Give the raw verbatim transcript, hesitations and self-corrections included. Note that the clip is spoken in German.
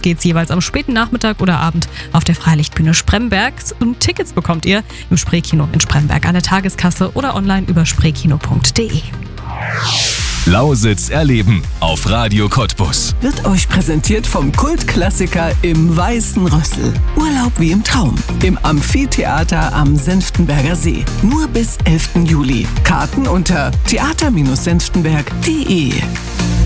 geht's jeweils am späten Nachmittag oder Abend auf der Freilichtbühne Spremberg. Und Tickets bekommt ihr im Spreekino in Spremberg an der Tageskasse oder online über spreekino punkt de. Lausitz erleben auf Radio Cottbus. Wird euch präsentiert vom Kultklassiker im Weißen Rössel. Urlaub wie im Traum. Im Amphitheater am Senftenberger See. Nur bis elften Juli. Karten unter theater Bindestrich senftenberg punkt de.